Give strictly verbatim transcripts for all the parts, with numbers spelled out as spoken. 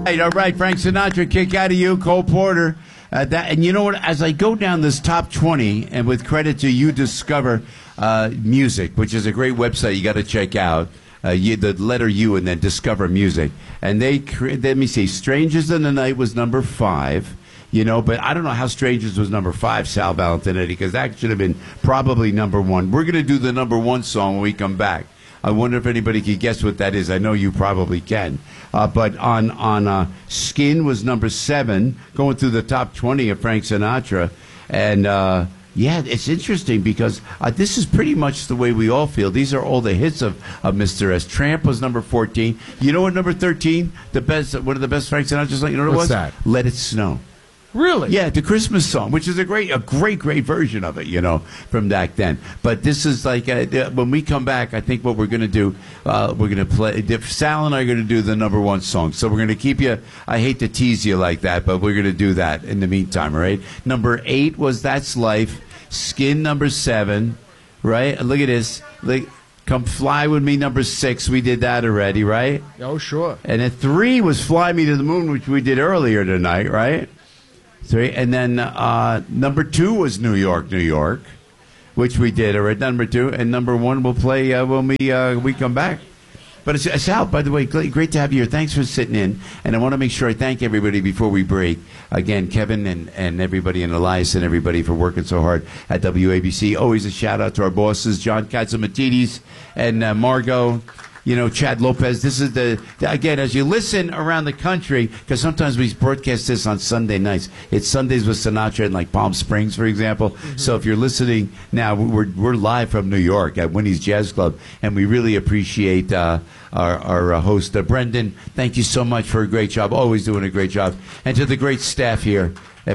right, all right, Frank Sinatra, Kick Out of You, Cole Porter. Uh, that, and you know what? As I go down this top twenty, and with credit to You Discover uh, Music, which is a great website you got to check out, uh, you, the letter U and then Discover Music. And they, cre- let me see, Strangers in the Night was number five. You know, but I don't know how Strangers was number five, Sal Valentinetti, because that should have been probably number one. We're going to do the number one song when we come back. I wonder if anybody can guess what that is. I know you probably can. Uh, but on, on uh, Skin was number seven, going through the top twenty of Frank Sinatra. And, uh, yeah, it's interesting because uh, this is pretty much the way we all feel. These are all the hits of, of Mister S. Tramp was number fourteen. You know what, number thirteen? The best, one of the best Frank Sinatra songs, you know what What's it was? that? Let It Snow. Really? Yeah, the Christmas song, which is a great, a great, great version of it, you know, from back then. But this is like, uh, when we come back, I think what we're going to do, uh, we're going to play, Sal and I are going to do the number one song. So we're going to keep you, I hate to tease you like that, but we're going to do that in the meantime, all right? Number eight was That's Life. Skin, number seven, right? Look at this. Look, Come Fly With Me, number six. We did that already, right? Oh, sure. And then three was Fly Me to the Moon, which we did earlier tonight, right? Three, and then uh, number two was New York, New York, which we did. All right, number two, and number one we'll play uh, when we uh, we come back. But it's, it's out, by the way. Great to have you here. Thanks for sitting in. And I want to make sure I thank everybody before we break. Again, Kevin and, and everybody, and Elias and everybody for working so hard at W A B C. Always a shout out to our bosses, John Katsimatidis and uh, Margot. You know, Chad Lopez. This is the, again, as you listen around the country, because sometimes we broadcast this on Sunday nights. It's Sundays with Sinatra in like Palm Springs, for example. Mm-hmm. So if you're listening now, we're we're live from New York at Winnie's Jazz Club, and we really appreciate uh, our, our uh, host, uh, Brendan. Thank you so much for a great job, always doing a great job. And to the great staff here. And,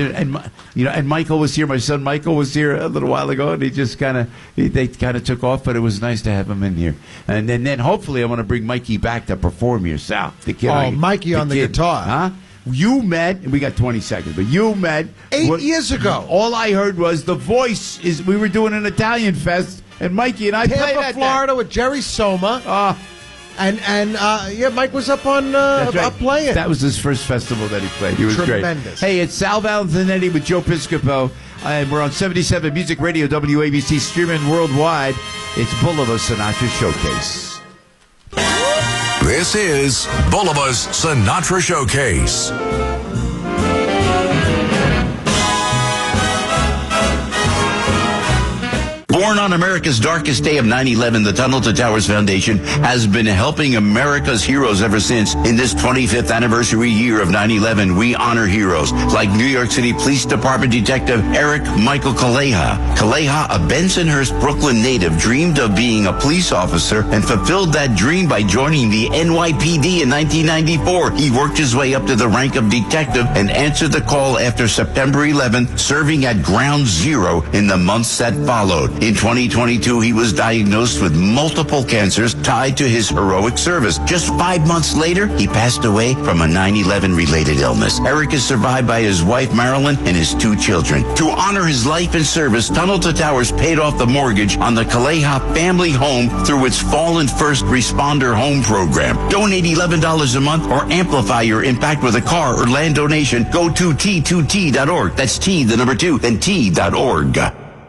you know, and Michael was here. My son Michael was here a little while ago, and he just kind of they kind of took off. But it was nice to have him in here. And then, then hopefully, I want to bring Mikey back to perform here. Sal, the kid. Oh, I, Mikey the on the kid, guitar, huh? You met. We got twenty seconds, but you met eight what, years ago. All I heard was the voice. Is we were doing an Italian fest, and Mikey and I Tampa, played at Florida, that. with Jerry Soma. Uh, And and uh, yeah, Mike was up on uh, right. up playing. That was his first festival that he played. He was Tremendous. great. Hey, it's Sal Valentinetti with Joe Piscopo, and we're on seventy-seven Music Radio, W A B C, streaming worldwide. It's Bulova Sinatra Showcase. This is Bulova's Sinatra Showcase. Born on America's darkest day of nine eleven, the Tunnel to Towers Foundation has been helping America's heroes ever since. In this twenty-fifth anniversary year of nine eleven, we honor heroes like New York City Police Department Detective Eric Michael Kaleha. Kaleha, a Bensonhurst, Brooklyn native, dreamed of being a police officer and fulfilled that dream by joining the N Y P D in nineteen ninety-four. He worked his way up to the rank of detective and answered the call after September eleventh, serving at Ground Zero in the months that followed. In twenty twenty-two, he was diagnosed with multiple cancers tied to his heroic service. Just five months later, he passed away from a nine eleven related illness. Eric is survived by his wife, Marilyn, and his two children. To honor his life and service, Tunnel to Towers paid off the mortgage on the Kaleha family home through its Fallen First Responder Home program. Donate eleven dollars a month or amplify your impact with a car or land donation. Go to T two T dot org. That's T, the number two, then T dot org.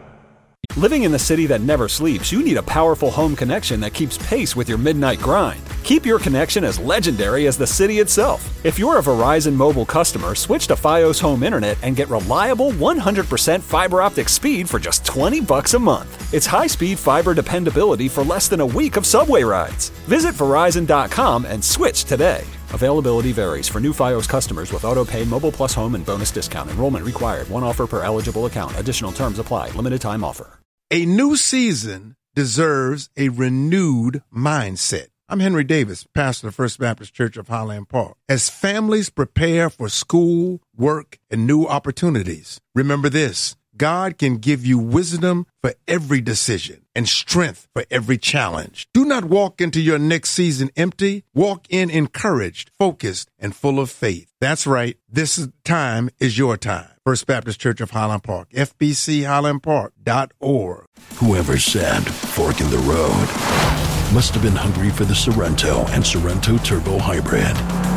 Living in the city that never sleeps, you need a powerful home connection that keeps pace with your midnight grind. Keep your connection as legendary as the city itself. If you're a Verizon Mobile customer, switch to Fios Home Internet and get reliable one hundred percent fiber optic speed for just twenty bucks a month. It's high-speed fiber dependability for less than a week of subway rides. Visit Verizon dot com and switch today. Availability varies. For new Fios customers with AutoPay, Mobile Plus Home, and bonus discount. Enrollment required. One offer per eligible account. Additional terms apply. Limited time offer. A new season deserves a renewed mindset. I'm Henry Davis, pastor of First Baptist Church of Highland Park. As families prepare for school, work, and new opportunities, remember this: God can give you wisdom for every decision and strength for every challenge. Do not walk into your next season empty. Walk in encouraged, focused, and full of faith. That's right. This time is your time. First Baptist Church of Highland Park, F B C highland park dot org. Whoever said fork in the road must have been hungry for the Sorrento and Sorrento Turbo Hybrid.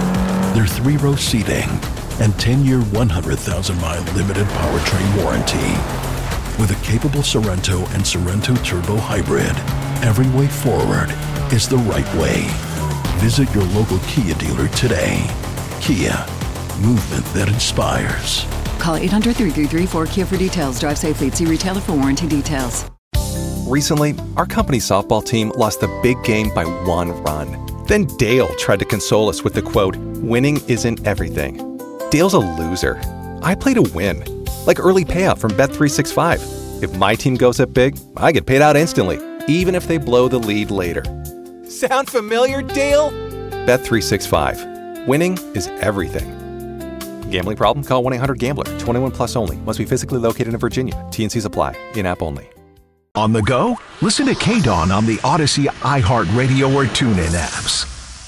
Their three-row seating and ten-year, one hundred thousand mile limited powertrain warranty. With a capable Sorento and Sorento Turbo Hybrid, every way forward is the right way. Visit your local Kia dealer today. Kia, movement that inspires. Call eight hundred, three three three, four Kia for details. Drive safely. See retailer for warranty details. Recently, our company's softball team lost the big game by one run. Then Dale tried to console us with the quote, "Winning isn't everything." Dale's a loser. I play to win. Like early payout from Bet three sixty-five. If my team goes up big, I get paid out instantly, even if they blow the lead later. Sound familiar, Dale? Bet three sixty-five. Winning is everything. Gambling problem? Call one eight hundred gambler. twenty-one plus only. Must be physically located in Virginia. T and Cs apply. In-app only. On the go? Listen to K-Dawn on the Odyssey, iHeartRadio, or TuneIn apps.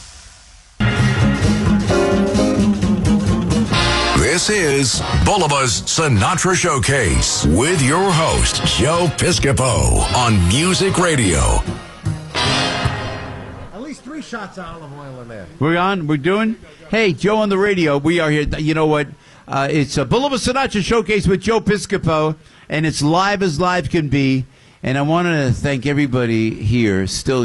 This is Bulba's Sinatra Showcase with your host, Joe Piscopo on Music Radio. At least three shots of olive oil in there. We're on. We're doing. Hey, Joe on the radio. We are here. You know what? Uh, it's a Bulba Sinatra Showcase with Joe Piscopo, and it's live as live can be. And I want to thank everybody here still